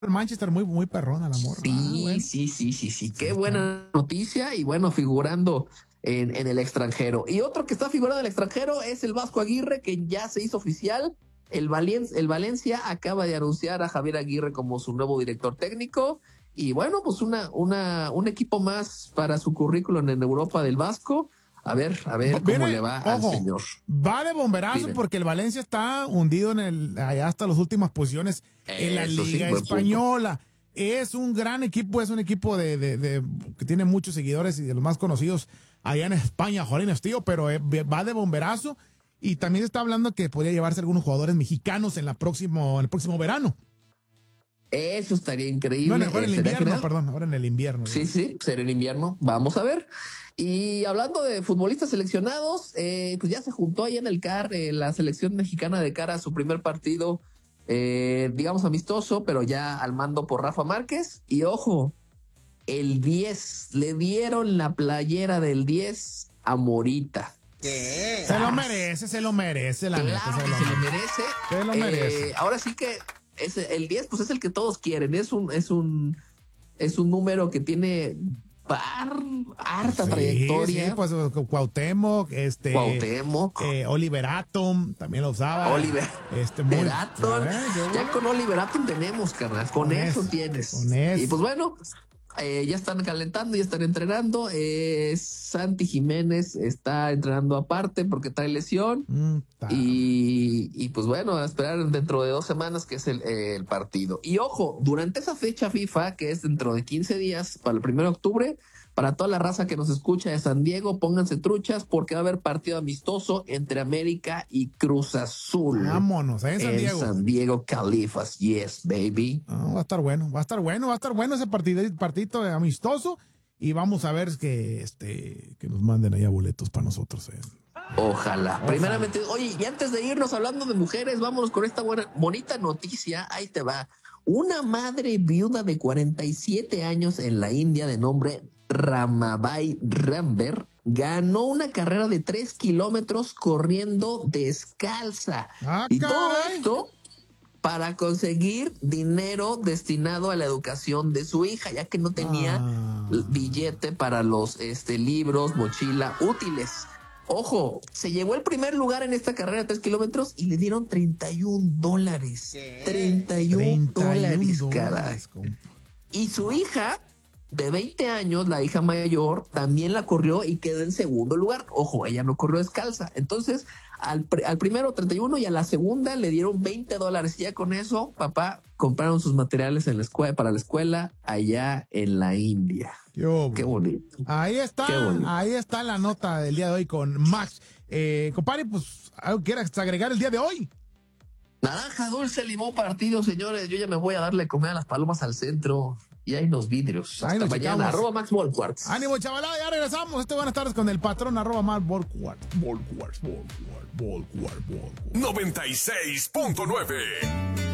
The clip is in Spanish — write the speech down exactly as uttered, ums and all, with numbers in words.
Manchester muy, muy perrona la morra. Sí, ah, bueno. sí, sí, sí, sí. Qué Sí, buena noticia y bueno, figurando en, en el extranjero. Y otro que está figurando en el extranjero es el Vasco Aguirre, que ya se hizo oficial. El, Valien el Valencia acaba de anunciar a Javier Aguirre como su nuevo director técnico. Y bueno, pues una, una, un equipo más para su currículum en Europa del Vasco. A ver, a ver cómo Viene, le va ojo, al señor. va de bomberazo Dime. porque el Valencia está hundido en el, allá hasta las últimas posiciones en la Eso sí, Liga buen punto. Española. Es un gran equipo, es un equipo de, de, de que tiene muchos seguidores y de los más conocidos allá en España, Jolín Estío, pero eh, va de bomberazo y también se está hablando que podría llevarse algunos jugadores mexicanos en la próximo, en el próximo verano. Eso estaría increíble. No, en el, ahora en el Eh, ¿sería invierno, genial? perdón, ahora en el invierno. Sí, sí, será en invierno. Vamos a ver. Y hablando de futbolistas seleccionados, eh, pues ya se juntó ahí en el C A R eh, la selección mexicana de cara a su primer partido, eh, digamos amistoso, pero ya al mando por Rafa Márquez. Y ojo, el diez, le dieron la playera del diez a Morita. ¿Qué? Se lo merece, se lo merece, la Claro neta. que Se lo se lo merece. merece. Se lo Eh, merece. ahora sí que es el diez, pues es el que todos quieren. Es un, es un, es un número que tiene par, harta Sí, trayectoria. sí, pues Cuauhtémoc, este, Cuauhtémoc. eh, Oliver Atom también lo usaba. Oliver este, muy, Atom. ¿eh? Ya con Oliver Atom tenemos, carnal. Con, Con eso, eso, tienes. con eso. Y pues bueno, eh, ya están calentando, ya están entrenando. Eh, Santi Jiménez está entrenando aparte porque trae lesión. Mm, y, y pues bueno, a esperar dentro de dos semanas que es el, eh, el partido. Y ojo, durante esa fecha FIFA, que es dentro de quince días, para el primero de octubre, para toda la raza que nos escucha de San Diego, pónganse truchas porque va a haber partido amistoso entre América y Cruz Azul. Vámonos, ¿eh? En San en Diego. San Diego, Califas. Yes, baby. No, va a estar bueno, va a estar bueno, va a estar bueno ese partido, partidito amistoso. Y vamos a ver que este que nos manden allá boletos para nosotros. ¿eh? Ojalá. Ojalá. Primeramente, oye, y antes de irnos hablando de mujeres, vámonos con esta buena, bonita noticia. Ahí te va. Una madre viuda de cuarenta y siete años en la India de nombre Ramabai Ramber ganó una carrera de tres kilómetros corriendo descalza. Ah, y todo caray. esto para conseguir dinero destinado a la educación de su hija, ya que no tenía Ah. billete para los este, libros, mochila, útiles. Ojo, se llevó el primer lugar en esta carrera de tres kilómetros y le dieron treinta y un dólares. ¿Qué? treinta y un dólares, caray. compa. Y su hija, de veinte años, la hija mayor, también la corrió y quedó en segundo lugar. Ojo, ella no corrió descalza. Entonces, al, al primero treinta y uno y a la segunda le dieron veinte dólares. Y ya con eso, papá, compraron sus materiales en la escuela, para la escuela allá en la India. Yo, Qué bonito. Ahí está, Qué bonito. ahí está la nota del día de hoy con Max. Eh, compadre, pues, ¿algo quieras agregar el día de hoy? Naranja, dulce, limón, partido, señores. Yo ya me voy a darle comer a las palomas al centro. Y hay los vidrios. Hasta Ahí nos mañana. checamos. Arroba Max Volquarts. Ánimo, chavalada, ya regresamos. Este buenas tardes con el patrón arroba Max Volquarts. Volquarts, Volquarts, Volquarts, Volquarts. noventa y seis punto nueve